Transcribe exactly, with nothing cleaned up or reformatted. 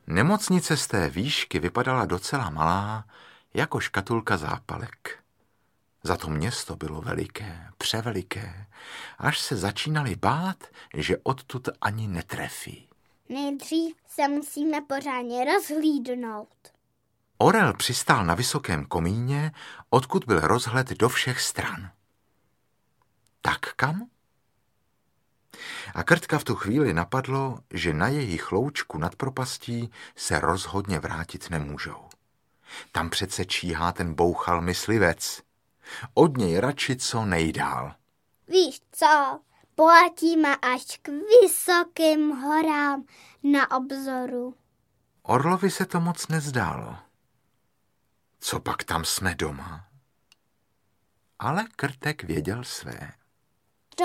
Nemocnice z té výšky vypadala docela malá, jako škatulka zápalek. Za to město bylo veliké, převeliké, až se začínali bát, že odtud ani netrefí. Nejdřív se musíme pořádně rozhlídnout. Orel přistál na vysokém komíně, odkud byl rozhled do všech stran. Tak kam? A Krtka v tu chvíli napadlo, že na jejich loučku nad propastí se rozhodně vrátit nemůžou. Tam přece číhá ten bouchal myslivec. Od něj radši co nejdál. Víš co, poletíme až k vysokým horám na obzoru. Orlovi se to moc nezdálo. Co pak tam jsme doma? Ale Krtek věděl své.